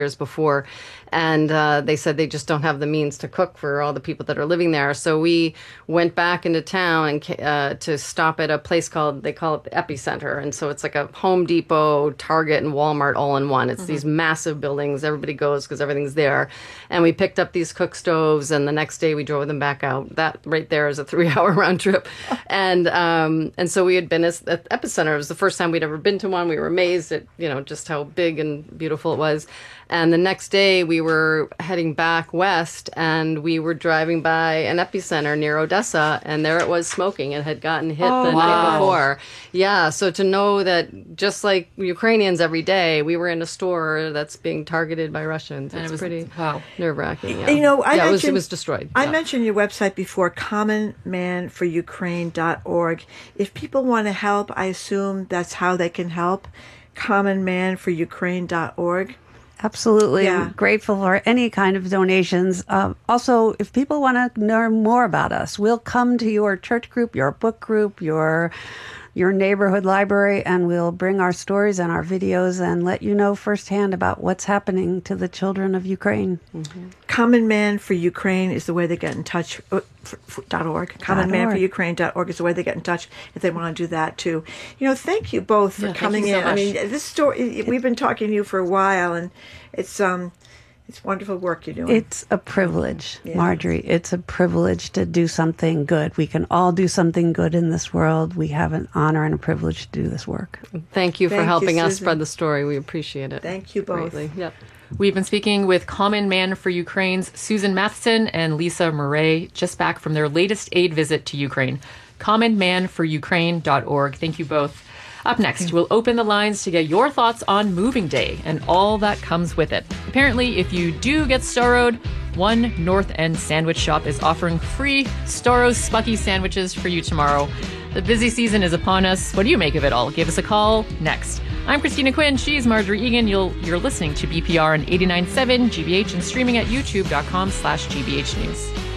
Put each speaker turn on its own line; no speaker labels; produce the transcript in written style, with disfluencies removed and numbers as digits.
years before, and they said they just don't have the means to cook for all the people that are living there. So we went back into town and to stop at a place they call it the Epicenter, and so it's like a Home Depot, Target, and Walmart all in one. It's these massive buildings. Everybody goes because everything's there, and we picked up these cook stoves, and the next day we drove them back out. That right there is a 3-hour round trip, and so we had been at Epicenter. It was the first time we'd ever been to one. We were amazed at just how big and beautiful it was. And the next day we were heading back west, and we were driving by an epicenter near Odessa, and there it was smoking. It had gotten hit the night before. Yeah, so to know that just like Ukrainians every day, we were in a store that's being targeted by Russians. It's pretty nerve-wracking. Yeah. It was destroyed.
I mentioned your website before, commonmanforukraine.org. If people want to help, I assume that's how they can help, commonmanforukraine.org.
Absolutely. Yeah. I'm grateful for any kind of donations. Also, if people want to learn more about us, we'll come to your church group, your book group, your neighborhood library, and we'll bring our stories and our videos and let you know firsthand about what's happening to the children of Ukraine. Mm-hmm.
Common Man for Ukraine is the way they get in touch. .org. CommonManForUkraine.org is the way they get in touch if they want to do that too. Thank you both for coming in. So I mean, this story, we've been talking to you for a while, and it's wonderful work you're doing.
It's a privilege, Marjorie. It's a privilege to do something good. We can all do something good in this world. We have an honor and a privilege to do this work.
Thank you for helping us spread the story. We appreciate it.
Thank you both.
Greatly. Yep.
We've been speaking with Common Man for Ukraine's Susan Matheson and Lisa Murray, just back from their latest aid visit to Ukraine. commonmanforukraine.org. Thank you both. Up next, we'll open the lines to get your thoughts on moving day and all that comes with it. Apparently, if you do get Storrowed, one North End sandwich shop is offering free Storrow's Spucky sandwiches for you tomorrow. The busy season is upon us. What do you make of it all? Give us a call next. I'm Christina Quinn. She's Marjorie Egan. You're listening to BPR on 89.7 GBH and streaming at youtube.com/GBH News.